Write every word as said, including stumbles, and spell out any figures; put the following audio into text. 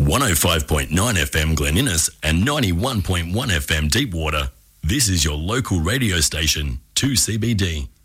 one oh five point nine F M Glen Innes and ninety-one point one F M Deepwater. This is your local radio station, two C B D.